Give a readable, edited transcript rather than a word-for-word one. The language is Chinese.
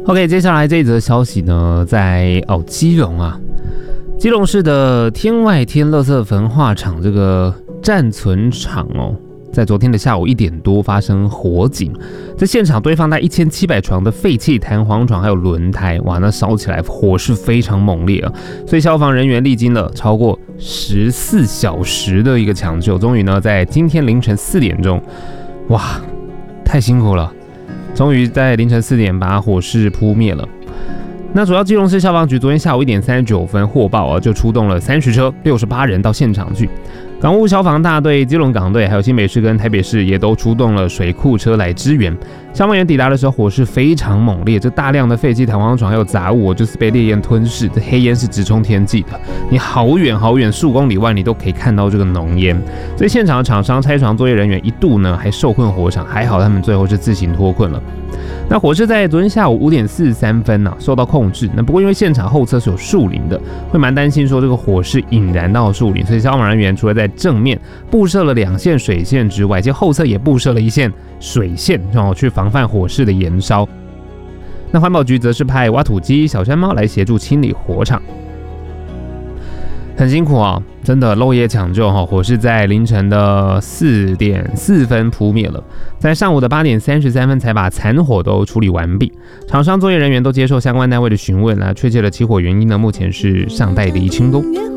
OK， 接下来这一则消息呢，在基隆啊，基隆市的天外天垃圾焚化厂这个暂存厂在昨天的下午1点多发生火警，在现场堆放在1700床的废弃弹簧床还有轮胎，哇，那烧起来火势非常猛烈啊，所以消防人员历经了超过14小时的一个抢救，终于呢在今天凌晨4点钟，哇，太辛苦了，终于在凌晨4点把火势扑灭了。那主要基隆市消防局昨天下午1点39分获报就出动了30车68人到现场去。港务消防大队、基隆港队还有新北市跟台北市也都出动了水库车来支援。消防员抵达的时候，火势非常猛烈，这大量的废弃弹簧床还有杂物就是被烈焰吞噬，这黑烟是直冲天际的，你好远好远数公里外你都可以看到这个浓烟。所以现场的厂商、拆床作业人员一度呢还受困火场，还好他们最后是自行脱困了。那火势在昨天下午5点43分受到控制。那不过因为现场后侧是有树林的，会蛮担心说这个火势引燃到树林，所以消防人员除了在正面布设了2线水线之外，其实后侧也布设了1线水线，去防范火势的延烧。那环保局则是派挖土机、小山猫来协助清理火场。很辛苦啊，真的漏夜抢救火势在凌晨的4点4分扑灭了，在上午的8点33分才把残火都处理完毕。厂商作业人员都接受相关单位的询问确切的起火原因呢，目前是尚待厘清中。